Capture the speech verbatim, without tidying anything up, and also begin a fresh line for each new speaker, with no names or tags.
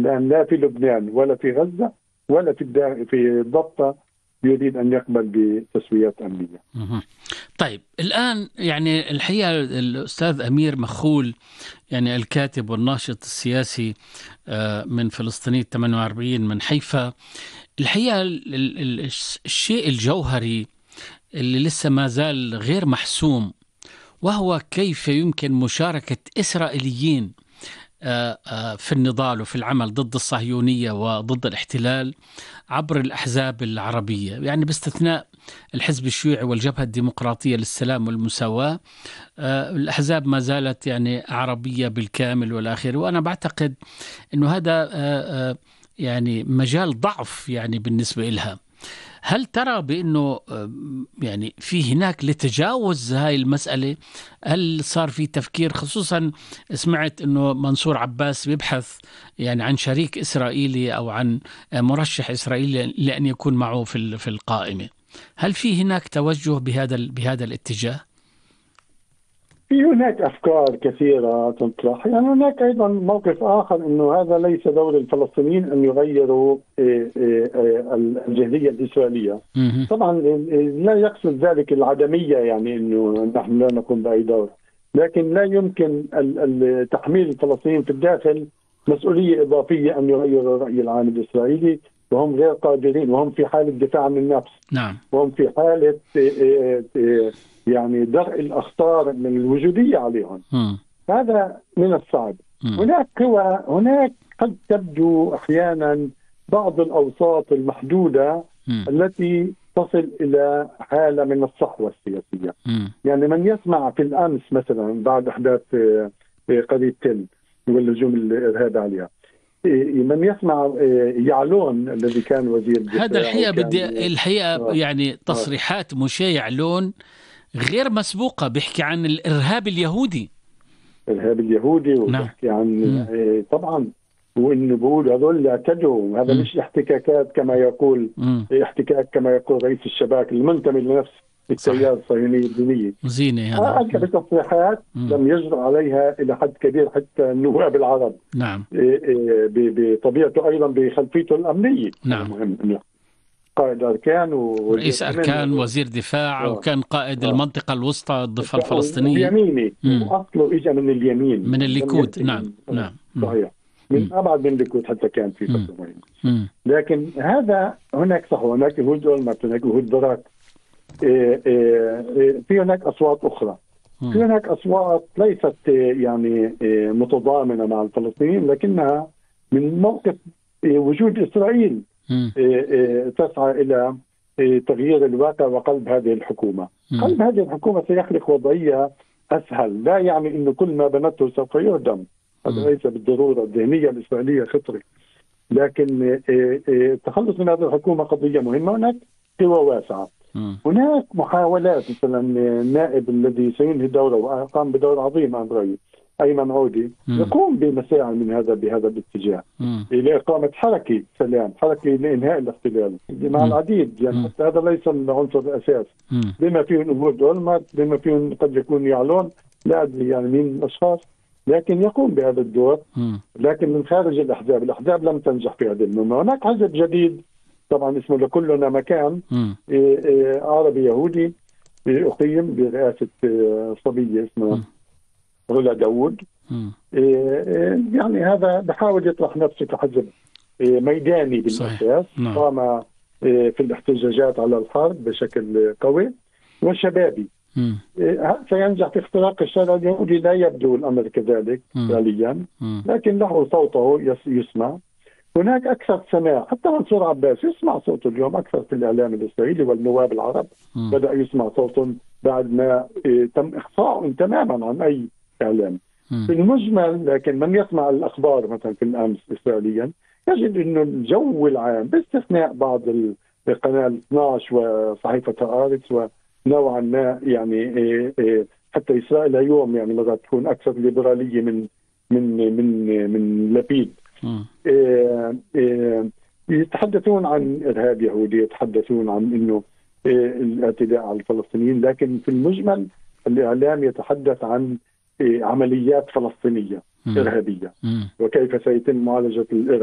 الآن لا في لبنان ولا في غزة ولا في الدا... في الضفة يريد أن يقبل بتسويات أمنية.
طيب الآن يعني الحقيقة الأستاذ أمير مخول يعني الكاتب والناشط السياسي من فلسطينية ثمانية وأربعين من حيفا، الحقيقة الشيء الجوهري اللي لسه ما زال غير محسوم وهو كيف يمكن مشاركة إسرائيليين في النضال وفي العمل ضد الصهيونية وضد الاحتلال عبر الأحزاب العربية، يعني باستثناء الحزب الشيوعي والجبهة الديمقراطية للسلام والمساواة. الأحزاب ما زالت يعني عربية بالكامل والآخر، وأنا بعتقد أنه هذا يعني مجال ضعف يعني بالنسبة لها. هل ترى بأنه يعني في هناك لتجاوز هاي المسألة؟ هل صار في تفكير؟ خصوصا سمعت أنه منصور عباس بيبحث يعني عن شريك إسرائيلي أو عن مرشح إسرائيلي لأن يكون معه في في القائمة. هل في هناك توجه بهذا بهذا الاتجاه؟
في هناك أفكار كثيرة تطرح، يعني هناك أيضا موقف آخر أنه هذا ليس دور الفلسطينيين أن يغيروا الجهرية الإسرائيلية. طبعا لا يقصد ذلك العدمية، يعني أنه نحن لا نقوم بأي دور، لكن لا يمكن تحميل الفلسطينيين في الداخل مسؤولية إضافية أن يغيروا الرأي العام الإسرائيلي، وهم غير قادرين، وهم في حالة دفاع عن النفس.
نعم.
وهم في حالة يعني درء الأخطار من الوجودية عليهم. م. هذا من الصعب. م. هناك هو هناك قد تبدو أحيانا بعض الأوساط المحدودة م. التي تصل إلى حالة من الصحوة السياسية. م. يعني من يسمع في الأمس مثلا بعد أحداث قرية تل والهجوم الإرهابي عليها، من يسمع يعلون الذي كان وزير الدفاع،
هذا الحقيقة بدي الحقيقة يعني تصريحات مشي يعلون غير مسبوقة، بيحكي عن الإرهاب اليهودي.
الإرهاب اليهودي وبيحكي نعم. عن م. طبعا وإنه بقول هذول اعتدوا، هذا م. مش احتكاكات كما يقول م. احتكاك كما يقول رئيس الشباك المنتمي لنفس التيار الصهيوني الديني
زينة. هذا
أكثر تصريحات لم يجرؤ عليها إلى حد كبير حتى النواب العرب.
نعم.
بطبيعته أيضا بخلفيته الأمنية.
نعم.
مهم قائد أركان
ورئيس أركان ووزير دفاع آه. وكان قائد آه. المنطقة الوسطى الضفة الفلسطينية.
اليميني أصله إجا من اليمين،
من الليكود. نعم نعم
صحيح، من أبعد من الليكود حتى كان في فترة معينة. لكن هذا هناك صح، هناك يهود أولمرت، هناك يهود باراك، إيه إيه في هناك أصوات أخرى. م. في هناك أصوات ليست يعني إيه متضامنة مع الفلسطينيين، لكنها من موقف إيه وجود إسرائيل إيه إيه تسعى إلى إيه تغيير الواقع وقلب هذه الحكومة. م. قلب هذه الحكومة سيخلق وضعية أسهل، لا يعني إنه كل ما بنته سوف يهدم، هذا ليس بالضرورة. الذهنية الإسرائيلية خطرة، لكن إيه إيه التخلص من هذه الحكومة قضية مهمة. هناك قوى واسعة. هناك محاولات، مثلا النائب الذي سينهي دوره وقام بدور عظيم عن رأيي أيمن عودي يقوم بمساعي من هذا بهذا الاتجاه لإقامة حركة سلام، حركة لإنهاء الاحتلال مع العديد، يعني حتى هذا ليس العنصر الأساس، بما فيه يهود أولمرت، بما فيه قد يكون يعلون، لا أدري يعني مين الأشخاص، لكن يقوم بهذا الدور، لكن من خارج الأحزاب. الأحزاب لم تنجح في هذه المهمة. هناك حزب جديد طبعا اسمه لكلنا مكان، إيه إيه عربي يهودي، إيه أقيم برئاسة إيه صبية اسمها رولا داود. إيه يعني هذا بحاول يطرح نفسه كحزب إيه ميداني بالأساس، قام إيه في الاحتجاجات على الحرب بشكل قوي وشبابي. إيه سينجح في اختراق الشارع اليهودي؟ لا يبدو الأمر كذلك فعليا، لكن له صوته يسمع. هناك أكثر سماع، حتى منصور عباس يسمع صوته اليوم أكثر في الإعلام الإسرائيلي، والنواب العرب م. بدأ يسمع صوتهم بعد ما إيه تم إخفاءهم تماما عن أي إعلام. م. في المجمل، لكن من يسمع الأخبار مثلا في الأمس إسرائيليا يجد أنه الجو العام باستثناء بعض القناة اثني عشر وصحيفة هآرتس ونوعا ما يعني إيه إيه حتى إسرائيل اليوم يعني مرات تكون أكثر ليبرالية من من من من لبيد. إيه إيه يتحدثون عن إرهاب يهودي، يتحدثون عن إنه إيه الاعتداء على الفلسطينيين، لكن في المجمل الإعلام يتحدث عن إيه عمليات فلسطينية إرهابية وكيف سيتم معالجة الإرهاب.